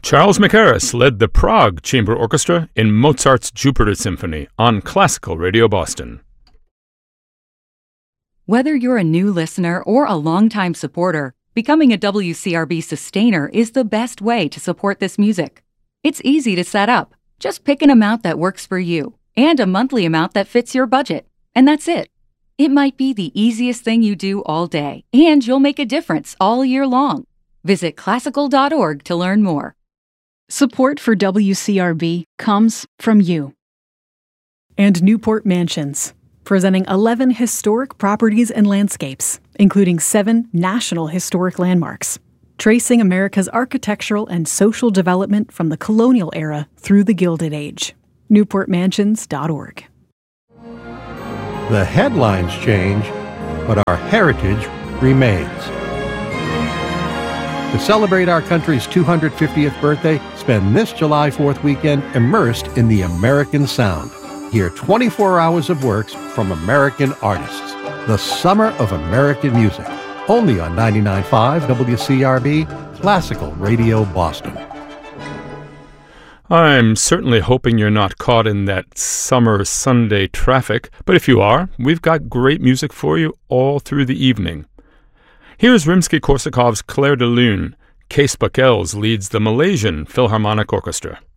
Charles Mackerras led the Prague Chamber Orchestra in Mozart's Jupiter Symphony on Classical Radio Boston. Whether you're a new listener or a longtime supporter, becoming a WCRB sustainer is the best way to support this music. It's easy to set up. Just pick an amount that works for you and a monthly amount that fits your budget, and that's it. It might be the easiest thing you do all day, and you'll make a difference all year long. Visit classical.org to learn more. Support for WCRB comes from you. And Newport Mansions, presenting 11 historic properties and landscapes, including 7 national historic landmarks, tracing America's architectural and social development from the colonial era through the Gilded Age. NewportMansions.org. The headlines change, but our heritage remains. To celebrate our country's 250th birthday, spend this July 4th weekend immersed in the American sound. Hear 24 hours of works from American artists. The Summer of American Music. Only on 99.5 WCRB, Classical Radio Boston. I'm certainly hoping you're not caught in that summer Sunday traffic, but if you are, we've got great music for you all through the evening. Here's Rimsky-Korsakov's Clair de Lune. Kees Bakkels leads the Malaysian Philharmonic Orchestra.